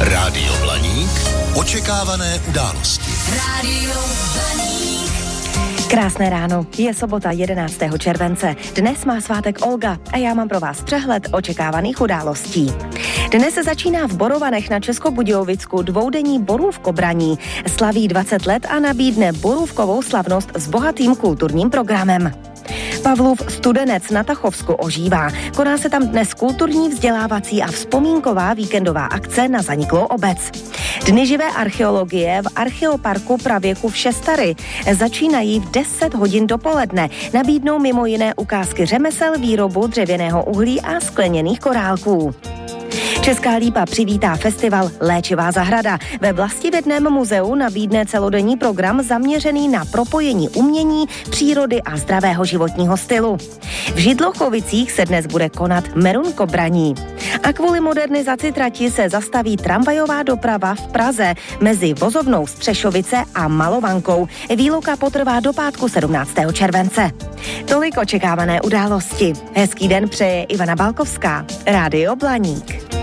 Rádio Blaník. Očekávané události. Rádio Blaník. Krásné ráno, je sobota 11. července. Dnes má svátek Olga a já mám pro vás přehled očekávaných událostí. Dnes se začíná v Borovanech na Českobudějovicku dvoudenní borůvkobraní. Slaví 20 let a nabídne borůvkovou slavnost s bohatým kulturním programem. Pavlův Studenec na Tachovsku ožívá. Koná se tam dnes kulturní, vzdělávací a vzpomínková víkendová akce na zaniklou obec. Dny živé archeologie v Archeoparku pravěku v Šestary začínají v 10 hodin dopoledne. Nabídnou mimo jiné ukázky řemesel, výrobu dřevěného uhlí a skleněných korálků. Česká Lípa přivítá festival Léčivá zahrada. Ve Vlastivědném muzeu nabídne celodenní program zaměřený na propojení umění, přírody a zdravého životního stylu. V Židlochovicích se dnes bude konat merunkobraní. A kvůli modernizaci trati se zastaví tramvajová doprava v Praze mezi vozovnou Střešovice a Malovankou. Výluka potrvá do pátku 17. července. Tolik očekávané události. Hezký den přeje Ivana Balkovská. Rádio Blaník.